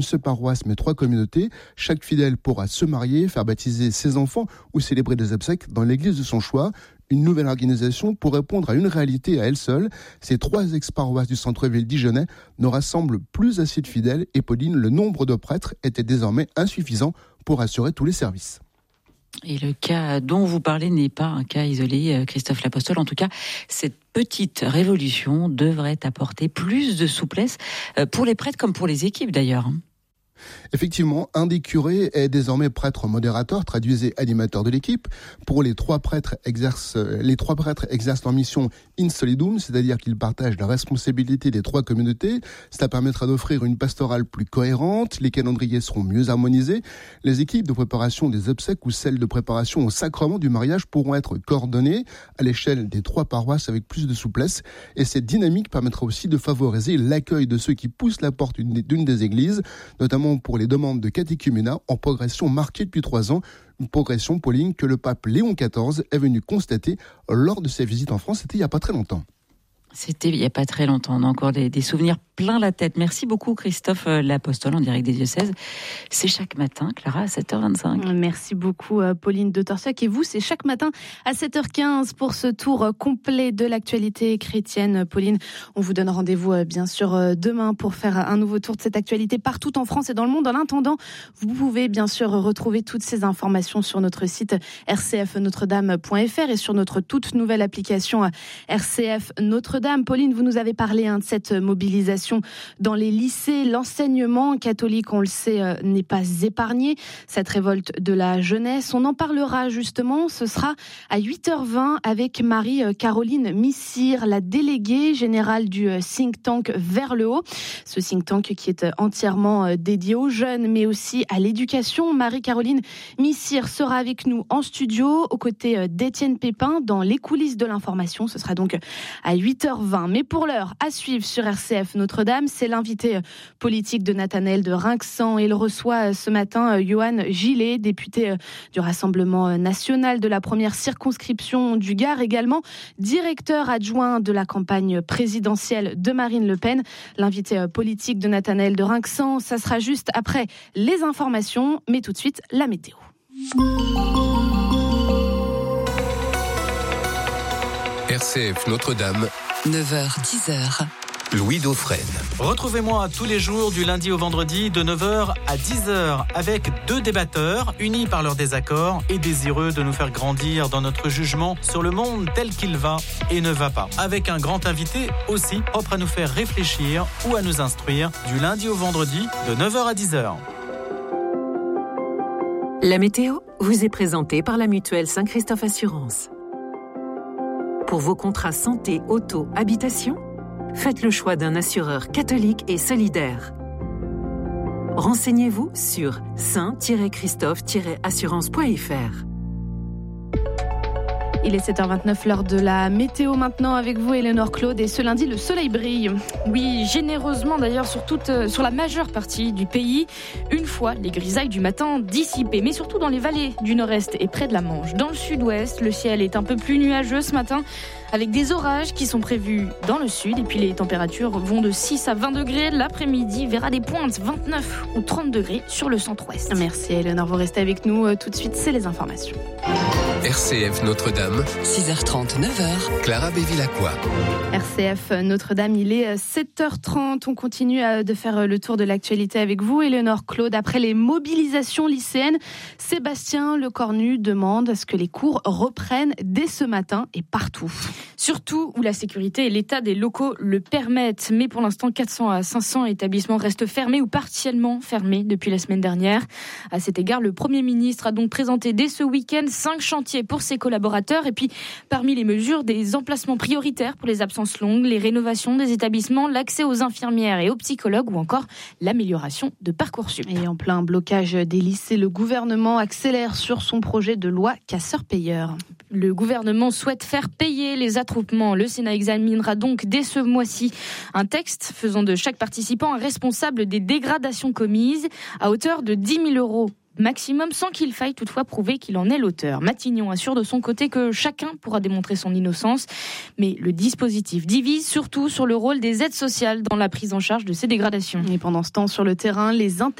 seule paroisse mais 3 communautés. Chaque fidèle pourra se marier, faire baptiser ses enfants ou célébrer des obsèques dans l'église de son choix. Une nouvelle organisation pour répondre à une réalité à elle seule. Ces 3 ex-paroisses du centre-ville dijonnais ne rassemblent plus assez de fidèles et Pauline, le nombre de prêtres était désormais insuffisant pour assurer tous les services. Et le cas dont vous parlez n'est pas un cas isolé, Christophe L'Apostole. En tout cas, cette petite révolution devrait apporter plus de souplesse pour les prêtres comme pour les équipes d'ailleurs. Effectivement, un des curés est désormais prêtre modérateur, traduisez animateur de l'équipe. Pour les 3 prêtres exercent leur mission in solidum, c'est-à-dire qu'ils partagent la responsabilité des 3 communautés. Cela permettra d'offrir une pastorale plus cohérente, les calendriers seront mieux harmonisés. Les équipes de préparation des obsèques ou celles de préparation au sacrement du mariage pourront être coordonnées à l'échelle des 3 paroisses avec plus de souplesse. Et cette dynamique permettra aussi de favoriser l'accueil de ceux qui poussent la porte d'une des églises, notamment pour les demandes de catéchuménat en progression marquée depuis 3 ans. Une progression, Pauline, que le pape Léon XIV est venu constater lors de sa visite en France. C'était il n'y a pas très longtemps. C'était il n'y a pas très longtemps. On a encore des souvenirs plein la tête. Merci beaucoup Christophe L'Apostole en direct des diocèses. C'est chaque matin, Clara, à 7h25. Merci beaucoup Pauline de Torsiac. Et vous, c'est chaque matin à 7h15 pour ce tour complet de l'actualité chrétienne. Pauline, on vous donne rendez-vous bien sûr demain pour faire un nouveau tour de cette actualité partout en France et dans le monde. En attendant, vous pouvez bien sûr retrouver toutes ces informations sur notre site rcfnotredame.fr et sur notre toute nouvelle application RCF Notre-Dame. Pauline, vous nous avez parlé de cette mobilisation dans les lycées. L'enseignement catholique, on le sait, n'est pas épargné. Cette révolte de la jeunesse, on en parlera justement. Ce sera à 8h20 avec Marie-Caroline Missire, la déléguée générale du think tank Vers le Haut. Ce think tank qui est entièrement dédié aux jeunes, mais aussi à l'éducation. Marie-Caroline Missire sera avec nous en studio, aux côtés d'Étienne Pépin, dans les coulisses de l'information. Ce sera donc à 8h20. Mais pour l'heure, à suivre sur RCF Notre-Dame, c'est l'invité politique de Nathanaël de Rinxan. Il reçoit ce matin Johan Gillet, député du Rassemblement national de la première circonscription du Gard, également directeur adjoint de la campagne présidentielle de Marine Le Pen. L'invité politique de Nathanaël de Rinxan, ça sera juste après les informations, mais tout de suite la météo. RCF Notre-Dame, 9h-10h. Louis Dauphren. Retrouvez-moi tous les jours du lundi au vendredi de 9h à 10h avec 2 débatteurs unis par leurs désaccords et désireux de nous faire grandir dans notre jugement sur le monde tel qu'il va et ne va pas. Avec un grand invité aussi propre à nous faire réfléchir ou à nous instruire du lundi au vendredi de 9h à 10h. La météo vous est présentée par la mutuelle Saint-Christophe Assurance. Pour vos contrats santé, auto, habitation, faites le choix d'un assureur catholique et solidaire. Renseignez-vous sur saint-christophe-assurance.fr. Il est 7h29, l'heure de la météo maintenant avec vous, Éléonore Claude. Et ce lundi, le soleil brille. Oui, généreusement d'ailleurs sur la majeure partie du pays. Une fois les grisailles du matin dissipées, mais surtout dans les vallées du nord-est et près de la Manche. Dans le sud-ouest, le ciel est un peu plus nuageux ce matin, avec des orages qui sont prévus dans le sud. Et puis les températures vont de 6 à 20 degrés. L'après-midi verra des pointes 29 ou 30 degrés sur le centre-ouest. Merci Éléonore, vous restez avec nous tout de suite, c'est les informations. RCF Notre-Dame, 6h30, 9h. Clara Bévilacqua. RCF Notre-Dame, il est 7h30. On continue de faire le tour de l'actualité avec vous, Éléonore Claude. Après les mobilisations lycéennes, Sébastien Lecornu demande à ce que les cours reprennent dès ce matin et partout. Surtout où la sécurité et l'état des locaux le permettent. Mais pour l'instant, 400 à 500 établissements restent fermés ou partiellement fermés depuis la semaine dernière. À cet égard, le Premier ministre a donc présenté dès ce week-end 5 chantiers pour ses collaborateurs. Et puis, parmi les mesures, des emplacements prioritaires pour les absences longues, les rénovations des établissements, l'accès aux infirmières et aux psychologues ou encore l'amélioration de Parcoursup. Et en plein blocage des lycées, le gouvernement accélère sur son projet de loi casseurs-payeurs. Le gouvernement souhaite faire payer les attroupements. Le Sénat examinera donc dès ce mois-ci un texte faisant de chaque participant un responsable des dégradations commises à hauteur de 10 000 € maximum sans qu'il faille toutefois prouver qu'il en est l'auteur. Matignon assure de son côté que chacun pourra démontrer son innocence, mais le dispositif divise surtout sur le rôle des aides sociales dans la prise en charge de ces dégradations. Et pendant ce temps, sur le terrain, les